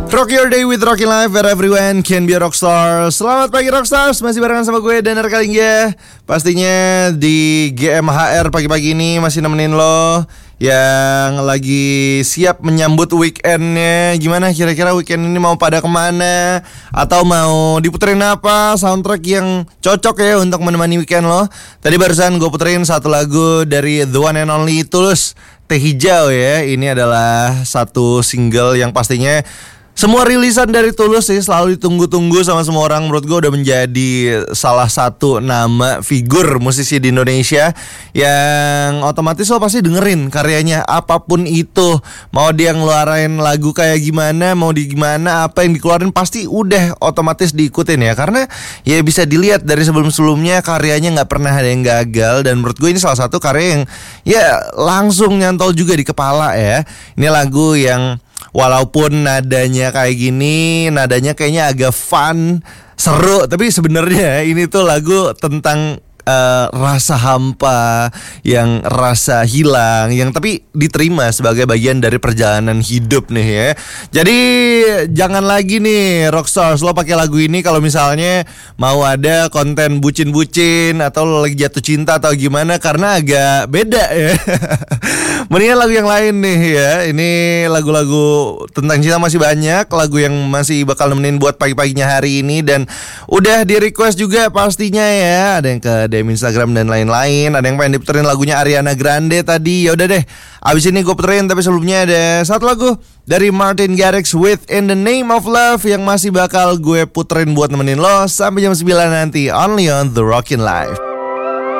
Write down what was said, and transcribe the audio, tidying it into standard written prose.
Rock your day with Rockin' Life, where everyone can be a rockstar. Selamat pagi Rockstars, masih barengan sama gue Danar Kalingga. Pastinya di GMHR pagi-pagi ini masih nemenin lo yang lagi siap menyambut weekendnya. Gimana kira-kira weekend ini mau pada kemana? Atau mau diputerin apa soundtrack yang cocok ya untuk menemani weekend lo? Tadi barusan gue puterin satu lagu dari The One and Only Tulus, Teh Hijau ya. Ini adalah satu single yang pastinya semua rilisan dari Tulus sih selalu ditunggu-tunggu sama semua orang. Menurut gue udah menjadi salah satu nama figur musisi di Indonesia yang otomatis lo pasti dengerin karyanya apapun itu. Mau dia ngeluarin lagu kayak gimana, mau di gimana, apa yang dikeluarin pasti udah otomatis diikutin ya. Karena ya bisa dilihat dari sebelum-sebelumnya karyanya gak pernah ada yang gagal. Dan menurut gue ini salah satu karya yang ya langsung nyantol juga di kepala ya. Ini lagu yang walaupun nadanya kayak gini, nadanya kayaknya agak fun, seru, tapi sebenarnya ini tuh lagu tentang rasa hampa, yang rasa hilang, yang tapi diterima sebagai bagian dari perjalanan hidup nih ya. Jadi jangan lagi nih Rockstars lo pakai lagu ini kalau misalnya mau ada konten bucin-bucin atau lo lagi jatuh cinta atau gimana, karena agak beda ya. Mendingan lagu yang lain nih ya. Ini lagu-lagu tentang cinta masih banyak, lagu yang masih bakal nemenin buat pagi-paginya hari ini. Dan udah di request juga pastinya ya. Ada yang ke DM Instagram dan lain-lain. Ada yang pengen diputerin lagunya Ariana Grande tadi. Ya udah deh, abis ini gue puterin. Tapi sebelumnya ada satu lagu dari Martin Garrix with In the Name of Love yang masih bakal gue puterin buat nemenin lo sampai jam 9 nanti, only on The Rockin' Life.